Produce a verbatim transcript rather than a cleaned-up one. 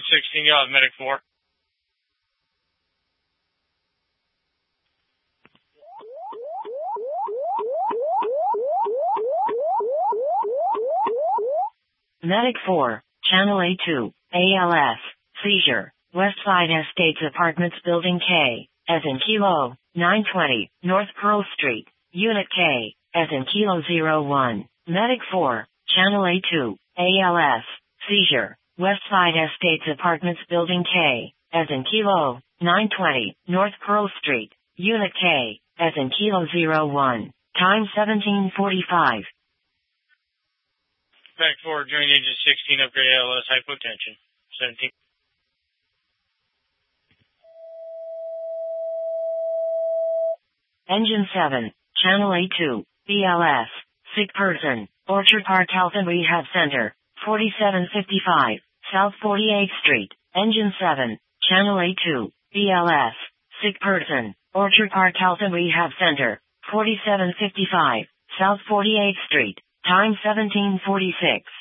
sixteen, you'll have Medic four. Medic four, Channel A two, A L S, seizure, Westside Estates Apartments Building K, as in Kilo, nine twenty, North Pearl Street, Unit K, as in Kilo zero one. Medic four, Channel A two, A L S, seizure, Westside Estates Apartments Building K, as in Kilo, nine twenty, North Pearl Street, Unit K, as in Kilo zero one. Time seventeen forty-five. Medic four, join engine sixteen, upgrade A L S, hypotension. seventeen. Engine seven, Channel A two, B L S, sick person, Orchard Park Health and Rehab Center, forty-seven fifty-five, South forty-eighth Street. Engine seven, Channel A two, B L S, sick person, Orchard Park Health and Rehab Center, forty-seven fifty-five, South forty-eighth Street. Time seventeen forty-six.